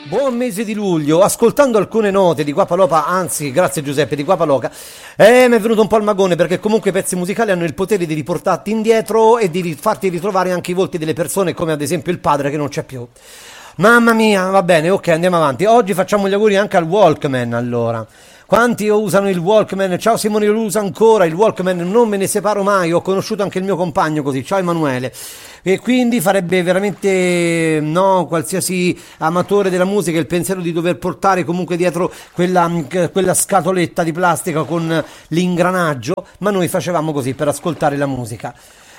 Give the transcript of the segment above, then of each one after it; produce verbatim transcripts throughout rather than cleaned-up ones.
Buon mese di luglio, ascoltando alcune note di Guapalopa, anzi grazie Giuseppe di Guapaloca, eh, mi è venuto un po' il magone perché comunque i pezzi musicali hanno il potere di riportarti indietro e di farti ritrovare anche i volti delle persone, come ad esempio il padre che non c'è più. Mamma mia, va bene, ok, andiamo avanti. Oggi facciamo gli auguri anche al Walkman, allora. Quanti usano il Walkman? Ciao Simone, io lo uso ancora, il Walkman non me ne separo mai, ho conosciuto anche il mio compagno così, ciao Emanuele. E quindi farebbe veramente, no, qualsiasi amatore della musica il pensiero di dover portare comunque dietro quella, quella scatoletta di plastica con l'ingranaggio, ma noi facevamo così per ascoltare la musica.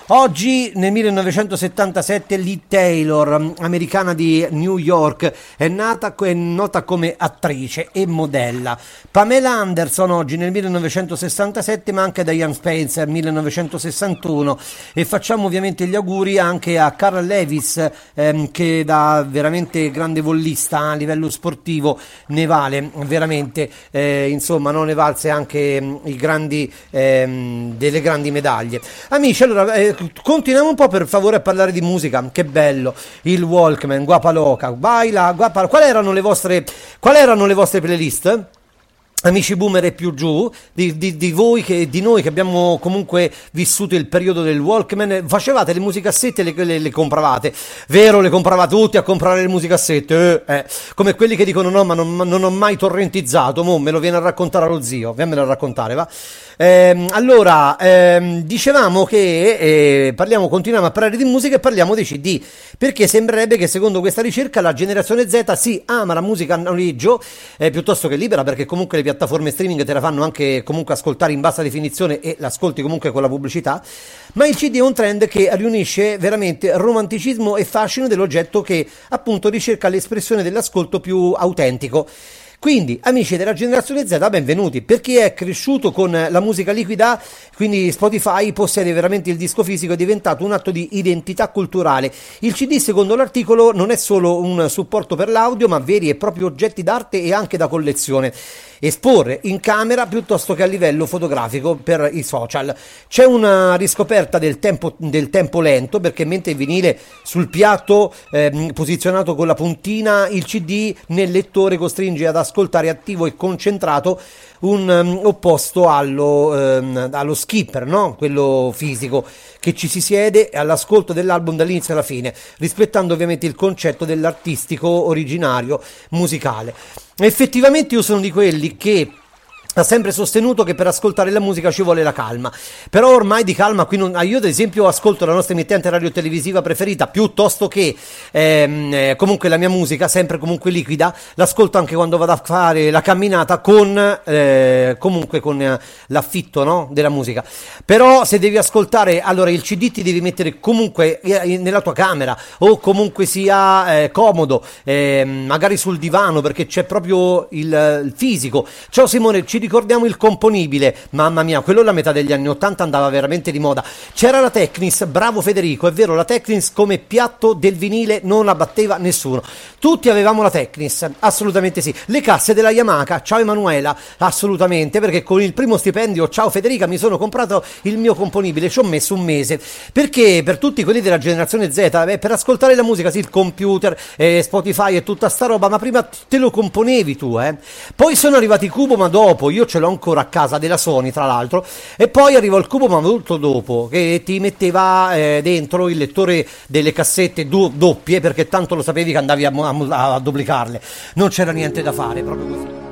Oggi nel millenovecentosettantasette Lee Taylor, americana di New York, è nata è nota come attrice e modella. Pamela Anderson oggi nel millenovecentosessantasette, ma anche Diane Spencer millenovecentosessantuno, e facciamo ovviamente gli auguri anche a Carl Lewis, ehm, che da veramente grande vollista a livello sportivo ne vale veramente, eh, insomma, non ne valse anche mh, i grandi ehm, delle grandi medaglie. Amici, allora eh, continuiamo un po' per favore a parlare di musica. Che bello il Walkman, Guapaloca, baila, guapa. Quali erano le vostre quali erano le vostre playlist? Amici boomer e più giù, di, di, di voi che di noi che abbiamo comunque vissuto il periodo del Walkman, facevate le musicassette e le, le, le compravate, vero? Le compravate tutti a comprare le musicassette, eh, eh. Come quelli che dicono no, ma non, ma non ho mai torrentizzato, mo me lo viene a raccontare allo zio, viemmelo a raccontare, va? Ehm, allora, ehm, dicevamo che eh, parliamo, continuiamo a parlare di musica e parliamo dei C D, perché sembrerebbe che secondo questa ricerca la generazione Z sì, ama la musica a noleggio eh, piuttosto che libera, perché comunque le piattaforme streaming te la fanno anche comunque ascoltare in bassa definizione e l'ascolti comunque con la pubblicità, ma il C D è un trend che riunisce veramente romanticismo e fascino dell'oggetto, che appunto ricerca l'espressione dell'ascolto più autentico. Quindi, amici della generazione Z, benvenuti. Per chi è cresciuto con la musica liquida, quindi Spotify possiede veramente il disco fisico, è diventato un atto di identità culturale. Il C D, secondo l'articolo, non è solo un supporto per l'audio, ma veri e propri oggetti d'arte e anche da collezione. Esporre in camera piuttosto che a livello fotografico per i social. C'è una riscoperta del tempo, del tempo lento, perché mentre il vinile sul piatto eh, posizionato con la puntina, il C D nel lettore costringe ad ascoltare attivo e concentrato, un um, opposto allo, um, allo skipper, no? Quello fisico, che ci si siede all'ascolto dell'album dall'inizio alla fine, rispettando ovviamente il concetto dell'artistico originario musicale. Effettivamente io sono di quelli che ha sempre sostenuto che per ascoltare la musica ci vuole la calma, però ormai di calma qui non... io ad esempio ascolto la nostra emittente radiotelevisiva preferita, piuttosto che ehm, eh, comunque la mia musica sempre comunque liquida, l'ascolto anche quando vado a fare la camminata con eh, comunque con eh, l'affitto, no? Della musica. Però se devi ascoltare, allora il C D ti devi mettere comunque eh, nella tua camera, o comunque sia eh, comodo, eh, magari sul divano, perché c'è proprio il, il fisico. Ciao Simone, ci ricordiamo il componibile, mamma mia, quello la metà degli anni ottanta andava veramente di moda. C'era la Technics, bravo Federico, è vero, la Technics come piatto del vinile non la batteva nessuno. Tutti avevamo la Technics, assolutamente sì. Le casse della Yamaha, ciao Emanuela, assolutamente, perché con il primo stipendio, ciao Federica, mi sono comprato il mio componibile, ci ho messo un mese, perché per tutti quelli della generazione Z, beh, per ascoltare la musica, sì, il computer, eh, Spotify e tutta sta roba, ma prima te lo componevi tu, eh. Poi sono arrivati i Cubo, ma dopo, io ce l'ho ancora a casa, della Sony tra l'altro, e poi arrivò il Cubo ma molto dopo, che ti metteva eh, dentro il lettore delle cassette do- doppie, perché tanto lo sapevi che andavi a, a, a duplicarle, non c'era niente da fare, proprio così.